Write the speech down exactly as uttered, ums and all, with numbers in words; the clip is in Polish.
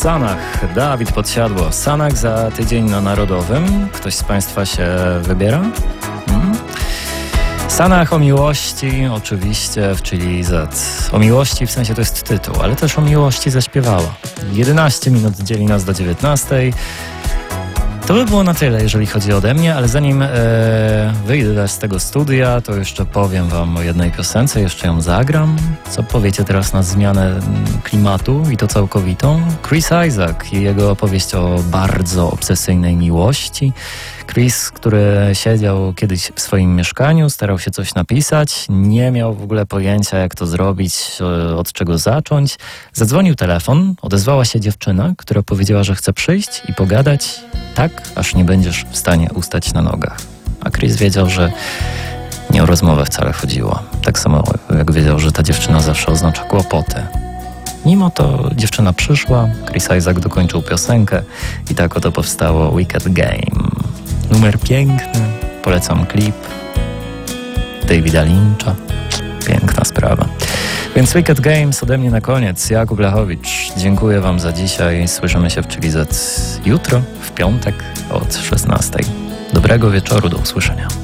Sanach, Dawid Podsiadło. Sanach za tydzień na Narodowym. Ktoś z Państwa się wybiera? Hmm? Sanach o miłości, oczywiście w Chili Z. O miłości w sensie to jest tytuł, ale też o miłości zaśpiewała. jedenaście minut dzieli nas do dziewiętnastej. To by było na tyle, jeżeli chodzi ode mnie, ale zanim e, wyjdę z tego studia, to jeszcze powiem wam o jednej piosence, jeszcze ją zagram. Co powiecie teraz na zmianę klimatu i to całkowitą? Chris Isaak i jego opowieść o bardzo obsesyjnej miłości. Chris, który siedział kiedyś w swoim mieszkaniu, starał się coś napisać, nie miał w ogóle pojęcia, jak to zrobić, od czego zacząć. Zadzwonił telefon, odezwała się dziewczyna, która powiedziała, że chce przyjść i pogadać tak, aż nie będziesz w stanie ustać na nogach. A Chris wiedział, że nie o rozmowę wcale chodziło. Tak samo jak wiedział, że ta dziewczyna zawsze oznacza kłopoty. Mimo to dziewczyna przyszła, Chris Isaak dokończył piosenkę i tak oto powstało Wicked Game. Numer piękny, polecam klip Davida Lyncha. Piękna sprawa. Więc Wicked Games ode mnie na koniec. Jakub Lechowicz, dziękuję wam za dzisiaj. Słyszymy się w Chili Z jutro, w piątek od szesnastej. Dobrego wieczoru, do usłyszenia.